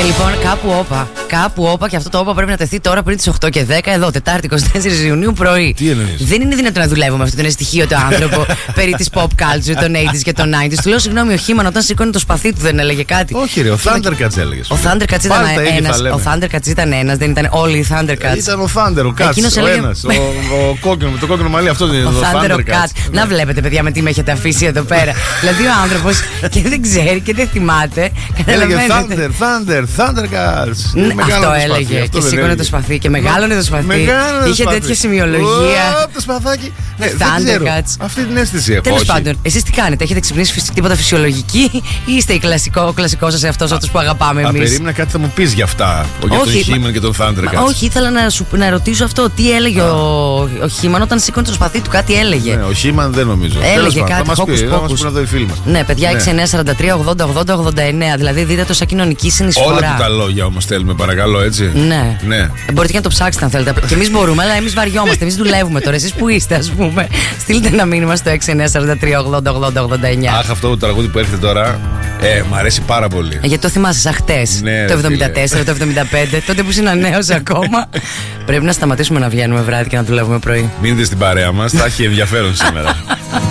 Λοιπόν, κάπου όπα και αυτό το όπα πρέπει να τεθεί τώρα πριν τις 8 και 10 εδώ, Τετάρτη 24 Ιουνίου πρωί. Τι εννοείς? Δεν είναι δυνατόν να δουλεύουμε με αυτό το στοιχείο το άνθρωπο περί της pop culture των 80s και των 90s. Του λέω συγγνώμη, ο Χίμαν όταν σήκωνε το σπαθί του δεν έλεγε κάτι? Όχι, ρε, ο Thundercats έλεγε. Ο Thundercats ήταν ένας. Ο Thundercats ήταν ένας, δεν ήταν όλοι οι Thundercats. Ήταν ο Thunder, ο Cats. Ο ένας. Ο κόκκινο, με το κόκκινο μαλλί, αυτό δεν είναι ο Thundercats. Να βλέπετε, παιδιά, με τι με έχετε αφήσει εδώ πέρα. Δηλαδή ο άνθρωπος και δεν ξέρει και δεν θυμάται. Έλεγε Thundercats. Αυτό έλεγε. Και σήκωνε το σπαθί και μεγάλωνε το σπαθί. Είχε τέτοια σημειολογία. Το σπαθάκι. Thundercats. Αυτή την αίσθηση έχω. Τέλος πάντων, εσείς τι κάνετε, έχετε ξυπνήσει τίποτα φυσιολογική ή είστε ο κλασικό σας εαυτός, αυτός που αγαπάμε εμείς? Περίμενα κάτι θα μου πεις για αυτά. Για τον Χίμαν και τον Thundercats. Όχι, ήθελα να ρωτήσω αυτό. Τι έλεγε ο Χίμαν όταν σήκωνε το σπαθί του, κάτι έλεγε. Ο Χίμαν δεν νομίζω. Έλεγε κάτι. Θα μας πει εδώ οι φίλοι μας. Ναι, παιδιά, 6943-80-80-89. Δηλαδή δείτε το σαν κοινωνική συνεισφορά. Όλα τα λόγια όμως θέλουμε, παρακαλώ, έτσι. Ναι. Μπορείτε και να το ψάξετε αν θέλετε. Και εμείς μπορούμε, αλλά εμείς βαριόμαστε. Εμείς δουλεύουμε τώρα. Εσείς που είστε, ας πούμε. Στείλτε ένα μήνυμα στο 6943-80-80-89. Αχ, αυτό το τραγούδι που έρχεται τώρα. Μ' αρέσει πάρα πολύ. Γιατί το θυμάσαι σαν χτες. Ναι, το 74, το 75. Τότε που ήσουν νέος ακόμα. Πρέπει να σταματήσουμε να βγαίνουμε βράδυ και να δουλεύουμε πρωί. Μείνετε στην παρέα μας. Θα έχει ενδιαφέρον σήμερα.